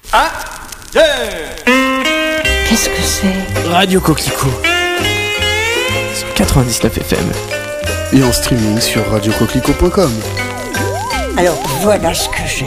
1, 2. Qu'est-ce que c'est ? Radio Coquelicot sur 99 FM et en streaming sur radiocoquelicot.com. Alors voilà ce que j'aime.